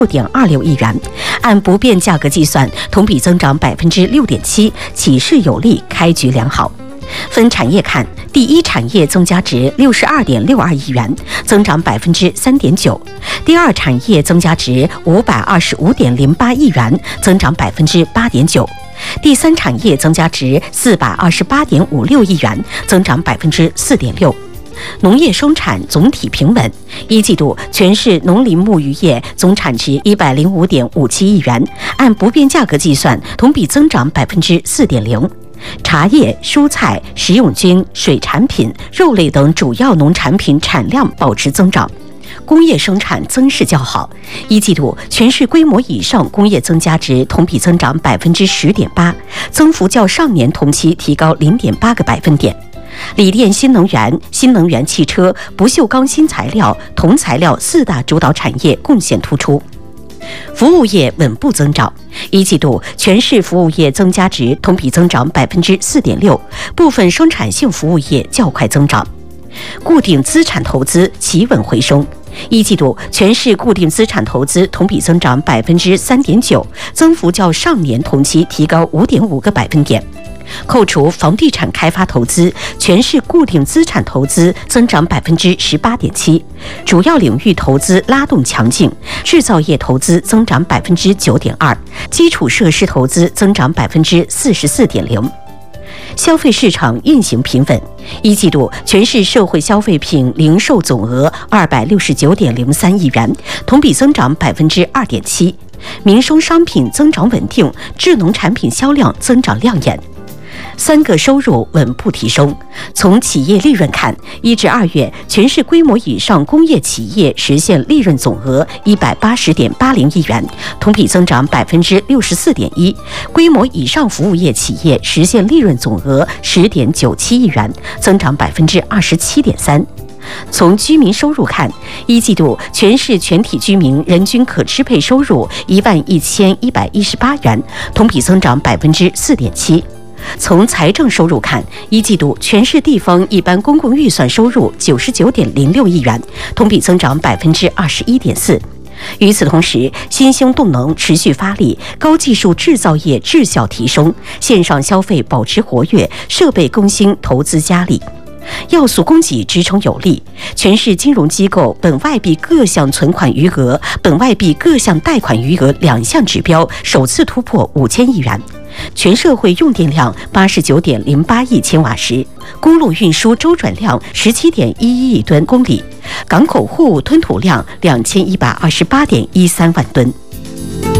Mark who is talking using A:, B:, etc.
A: 6.26亿元，按不变价格计算，同比增长6.7%，起势有力，开局良好。分产业看，第一产业增加值62.62亿元，增长3.9%；第二产业增加值525.08亿元，增长8.9%；第三产业增加值428.56亿元，增长4.6%。农业生产总体平稳，一季度全市农林牧渔业总产值105.57亿元，按不变价格计算，同比增长4.0%。茶叶、蔬菜、食用菌、水产品、肉类等主要农产品产量保持增长。工业生产增势较好，一季度全市规模以上工业增加值同比增长10.8%，增幅较上年同期提高0.8个百分点。锂电新能源、新能源汽车、不锈钢新材料、铜材料四大主导产业贡献突出。服务业稳步增长，一季度全市服务业增加值同比增长4.6%，部分生产性服务业较快增长。固定资产投资企稳回升，一季度全市固定资产投资同比增长3.9%，增幅较上年同期提高5.5个百分点。扣除房地产开发投资，全市固定资产投资增长18.7%，主要领域投资拉动强劲，制造业投资增长9.2%，基础设施投资增长44.0%。消费市场运行平稳，一季度全市社会消费品零售总额269.03亿元，同比增长2.7%，民生商品增长稳定，智能产品销量增长亮眼。三个收入稳步提升。从企业利润看，1至2月，全市规模以上工业企业实现利润总额180.80亿元，同比增长64.1%；规模以上服务业企业实现利润总额10.97亿元，增长27.3%。从居民收入看，一季度全市全体居民人均可支配收入11118元，同比增长4.7%。从财政收入看，一季度全市地方一般公共预算收入99.06亿元，同比增长21.4%。与此同时，新兴动能持续发力，高技术制造业质效提升，线上消费保持活跃，设备更新投资加力。要素供给支撑有力，全市金融机构本外币各项存款余额、本外币各项贷款余额两项指标首次突破5000亿元。全社会用电量89.08亿千瓦时，公路运输周转量17.11亿吨公里，港口货物吞吐量2128.13万吨。